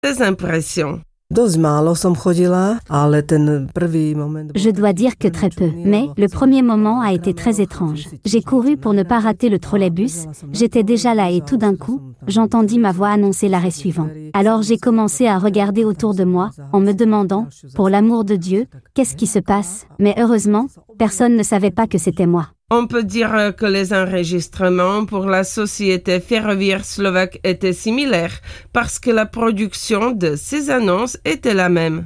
tes impressions? Je dois dire que très peu, mais le premier moment a été très étrange. J'ai couru pour ne pas rater le trolleybus, j'étais déjà là et tout d'un coup, j'entendis ma voix annoncer l'arrêt suivant. Alors j'ai commencé à regarder autour de moi, en me demandant, pour l'amour de Dieu, qu'est-ce qui se passe? Mais heureusement, personne ne savait pas que c'était moi. On peut dire que les enregistrements pour la société ferroviaire slovaque étaient similaires parce que la production de ces annonces était la même.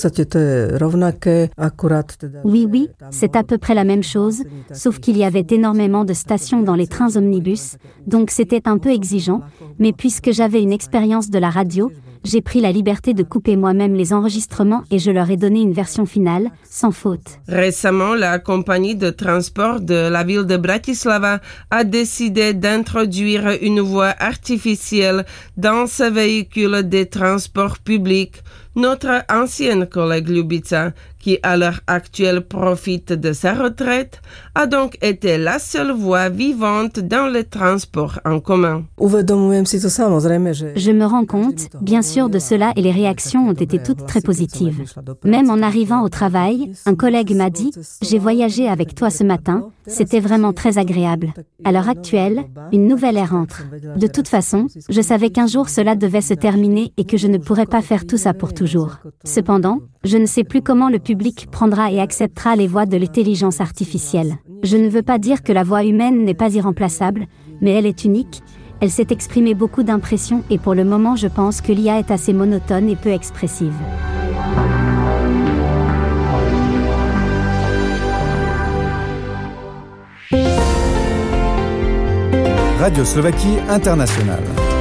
Oui, c'est à peu près la même chose, sauf qu'il y avait énormément de stations dans les trains omnibus, donc c'était un peu exigeant, mais puisque j'avais une expérience de la radio, j'ai pris la liberté de couper moi-même les enregistrements et je leur ai donné une version finale, sans faute. Récemment, la compagnie de transport de la ville de Bratislava a décidé d'introduire une voix artificielle dans ses véhicules des transports publics. Notre ancienne collègue Ljubica, qui à l'heure actuelle profite de sa retraite, a donc été la seule voix vivante dans les transports en commun. Je me rends compte, bien sûr, de cela et les réactions ont été toutes très positives. Même en arrivant au travail, un collègue m'a dit « J'ai voyagé avec toi ce matin, c'était vraiment très agréable. » À l'heure actuelle, une nouvelle ère entre. De toute façon, je savais qu'un jour cela devait se terminer et que je ne pourrais pas faire tout ça pour toujours. Cependant, je ne sais plus comment le public prendra et acceptera les voix de l'intelligence artificielle. Je ne veux pas dire que la voix humaine n'est pas irremplaçable, mais elle est unique. Elle s'est exprimée beaucoup d'impressions et pour le moment je pense que l'IA est assez monotone et peu expressive. Radio Slovaquie Internationale.